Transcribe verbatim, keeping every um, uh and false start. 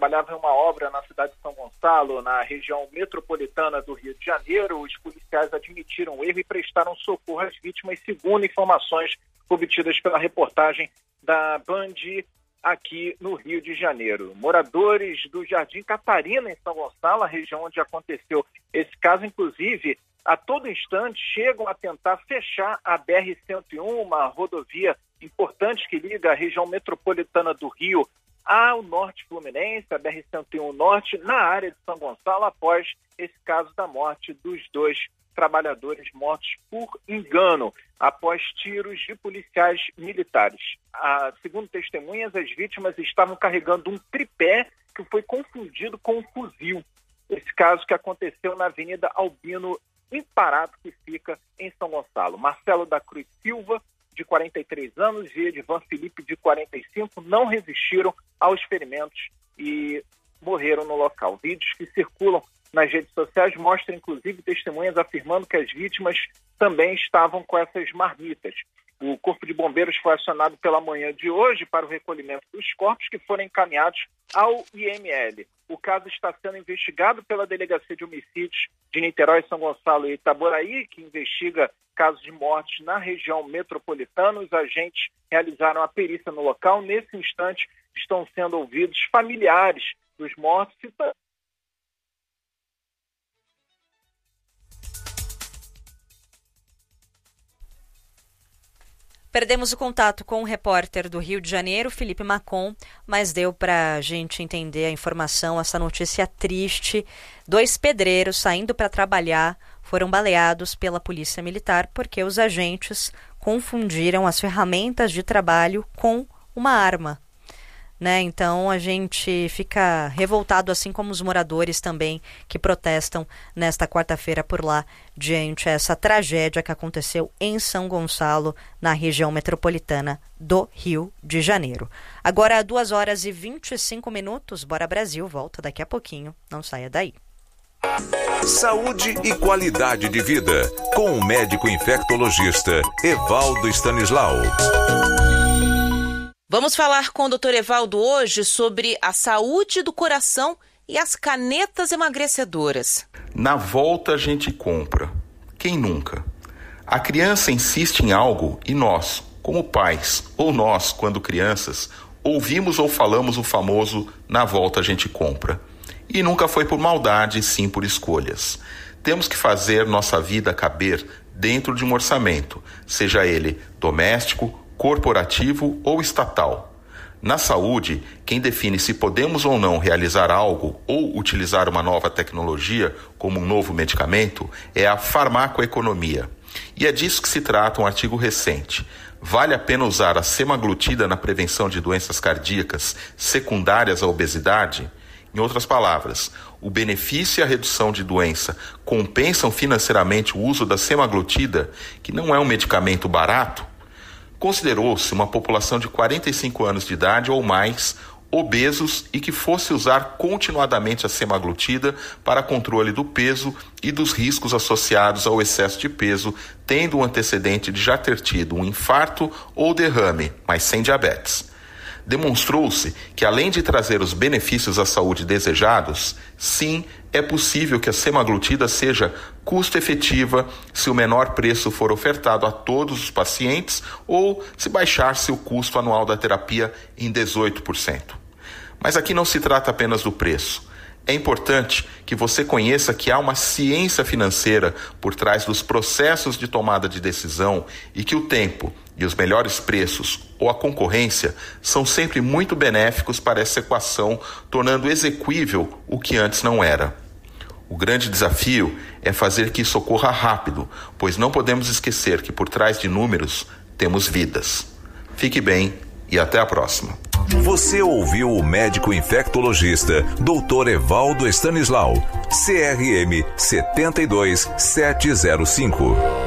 trabalhava em uma obra na cidade de São Gonçalo, na região metropolitana do Rio de Janeiro. Os policiais admitiram o erro e prestaram socorro às vítimas, segundo informações obtidas pela reportagem da Band aqui no Rio de Janeiro. Moradores do Jardim Catarina, em São Gonçalo, a região onde aconteceu esse caso, inclusive, a todo instante chegam a tentar fechar a B R cento e um, uma rodovia importante que liga a região metropolitana do Rio ao norte fluminense, a B R cento e um Norte, na área de São Gonçalo, após esse caso da morte dos dois trabalhadores mortos por engano, após tiros de policiais militares. Ah, segundo testemunhas, as vítimas estavam carregando um tripé que foi confundido com um fuzil. Esse caso que aconteceu na Avenida Albino Imparato, que fica em São Gonçalo. Marcelo da Cruz Silva, de quarenta e três anos, e Edvan Felipe, de quarenta e cinco, não resistiram aos ferimentos e morreram no local. Vídeos que circulam nas redes sociais mostram, inclusive, testemunhas afirmando que as vítimas também estavam com essas marmitas. O Corpo de Bombeiros foi acionado pela manhã de hoje para o recolhimento dos corpos, que foram encaminhados ao I M L. O caso está sendo investigado pela Delegacia de Homicídios de Niterói, São Gonçalo e Itaboraí, que investiga casos de mortes na região metropolitana. Os agentes realizaram a perícia no local. Nesse instante, estão sendo ouvidos familiares dos mortos e Perdemos o contato com o repórter do Rio de Janeiro, Felipe Macon, mas deu para a gente entender a informação, essa notícia triste. Dois pedreiros saindo para trabalhar foram baleados pela Polícia Militar porque os agentes confundiram as ferramentas de trabalho com uma arma. Né? Então a gente fica revoltado, assim como os moradores também que protestam nesta quarta-feira por lá, diante essa tragédia que aconteceu em São Gonçalo, na região metropolitana do Rio de Janeiro. Agora, duas horas e vinte e cinco minutos, Bora Brasil, volta daqui a pouquinho, não saia daí. Saúde e qualidade de vida, com o médico infectologista Evaldo Stanislau. Vamos falar com o doutor Evaldo hoje sobre a saúde do coração e as canetas emagrecedoras. Na volta a gente compra. Quem nunca? A criança insiste em algo e nós, como pais, ou nós, quando crianças, ouvimos ou falamos o famoso na volta a gente compra. E nunca foi por maldade, sim por escolhas. Temos que fazer nossa vida caber dentro de um orçamento, seja ele doméstico, corporativo ou estatal. Na saúde, quem define se podemos ou não realizar algo ou utilizar uma nova tecnologia, como um novo medicamento, é a farmacoeconomia. E é disso que se trata um artigo recente. Vale a pena usar a semaglutida na prevenção de doenças cardíacas secundárias à obesidade? Em outras palavras, o benefício e a redução de doença compensam financeiramente o uso da semaglutida, que não é um medicamento barato? Considerou-se uma população de quarenta e cinco anos de idade ou mais, obesos e que fosse usar continuadamente a semaglutida para controle do peso e dos riscos associados ao excesso de peso, tendo um antecedente de já ter tido um infarto ou derrame, mas sem diabetes. Demonstrou-se que, além de trazer os benefícios à saúde desejados, sim, é possível que a semaglutida seja custo-efetiva se o menor preço for ofertado a todos os pacientes ou se baixar-se o custo anual da terapia em dezoito por cento. Mas aqui não se trata apenas do preço. É importante que você conheça que há uma ciência financeira por trás dos processos de tomada de decisão e que o tempo e os melhores preços ou a concorrência são sempre muito benéficos para essa equação, tornando exequível o que antes não era. O grande desafio é fazer que isso ocorra rápido, pois não podemos esquecer que por trás de números temos vidas. Fique bem e até a próxima. Você ouviu o médico infectologista doutor Evaldo Stanislau, C R M sete dois sete zero cinco.